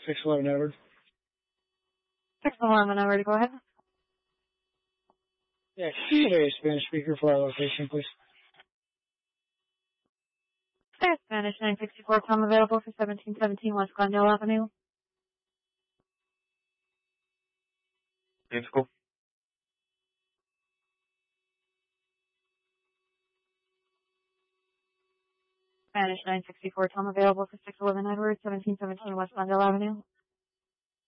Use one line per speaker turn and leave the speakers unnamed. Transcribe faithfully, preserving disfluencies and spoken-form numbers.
six eleven Edward.
six eleven, I'm ready to go ahead.
Yeah, can you get a Spanish speaker for our location, please?
There's Spanish nine sixty-four, Tom available for seventeen seventeen West Glendale Avenue.
It's cool.
Spanish nine sixty-four, Tom available for six eleven Edward, seventeen seventeen West Glendale Avenue.